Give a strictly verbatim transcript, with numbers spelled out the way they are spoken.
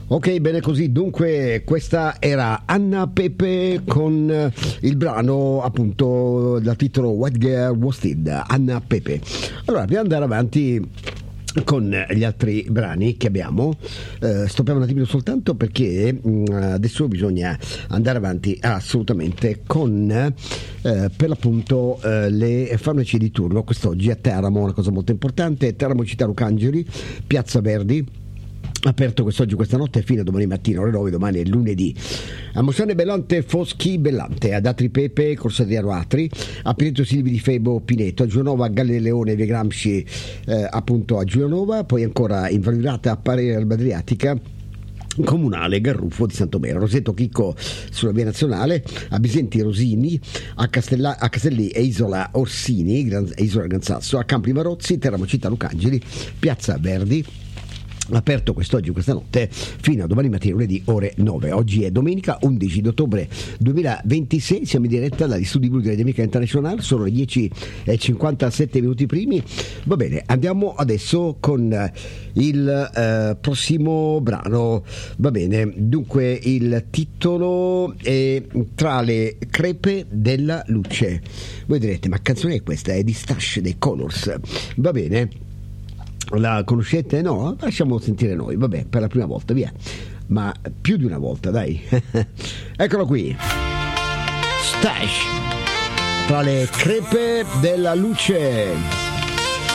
Ok, bene così. Dunque, questa era Anna Pepe con il brano appunto dal titolo White Girl Wasted. Anna Pepe. Allora, prima di andare avanti con gli altri brani che abbiamo, eh, stoppiamo un attimino soltanto perché mh, adesso bisogna andare avanti assolutamente con eh, per l'appunto eh, le farmacie di turno. Quest'oggi a Teramo, una cosa molto importante: Teramo Città Lucangeli, Piazza Verdi, aperto quest'oggi, questa notte, fino a domani mattina ore nove. Domani è lunedì. A Mossone Bellante Foschi Bellante, ad Atri Pepe Corso Adriano Atri, a Pineto Silvi di Febo Pineto, a Giulianova Galle Leone Via Gramsci eh, appunto a Giulianova, poi ancora in Valvirata a Parere Alba Adriatica Comunale Garruffo di Santomero, Roseto Chicco sulla via nazionale, a Bisenti Rosini, a, Castella, a Castelli e Isola Orsini, Gran, Isola Gran Sasso, a Campi Marozzi, Teramo Città Lucangeli, Piazza Verdi, aperto quest'oggi, questa notte, fino a domani mattina lunedì ore nove. Oggi è domenica undici di ottobre duemilaventisei, siamo in diretta dagli studi Vulgari di Amica International, sono le dieci e cinquantasette minuti primi. Va bene, andiamo adesso con il eh, prossimo brano. Va bene, dunque il titolo è Tra le crepe della luce. Voi direte, ma canzone è questa? È di Stash dei Colors. Va bene, la conoscete? No? Lasciamo sentire noi, vabbè, per la prima volta, via, ma più di una volta, dai. Eccolo qui, Stash, Tra le crepe della luce.